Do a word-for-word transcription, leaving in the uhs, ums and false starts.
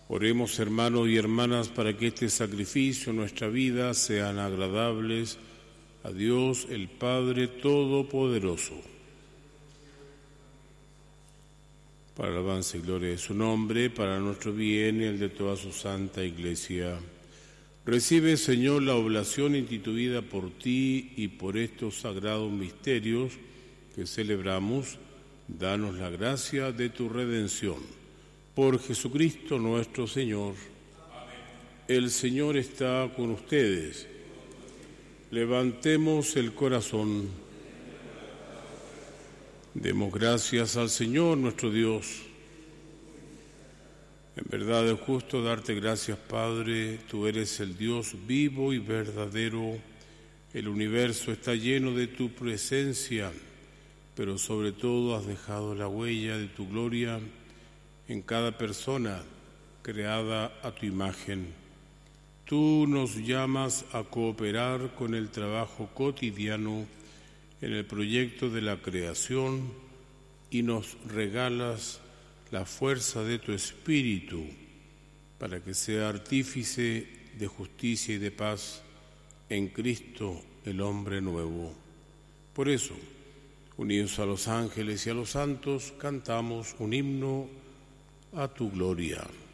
Oremos, hermanos y hermanas, para que este sacrificio, nuestra vida, sean agradables a Dios, el Padre Todopoderoso. Para la alabanza y gloria de su nombre, para nuestro bien y el de toda su santa Iglesia. Recibe, Señor, la oblación instituida por ti y por estos sagrados misterios que celebramos. Danos la gracia de tu redención. Por Jesucristo nuestro Señor. Amén. El Señor está con ustedes. Levantemos el corazón. Demos gracias al Señor nuestro Dios. En verdad es justo darte gracias, Padre. Tú eres el Dios vivo y verdadero. El universo está lleno de tu presencia, pero sobre todo has dejado la huella de tu gloria en cada persona creada a tu imagen. Tú nos llamas a cooperar con el trabajo cotidiano en el proyecto de la creación y nos regalas la fuerza de tu Espíritu para que sea artífice de justicia y de paz en Cristo, el hombre nuevo. Por eso, unidos a los ángeles y a los santos, cantamos un himno a tu gloria.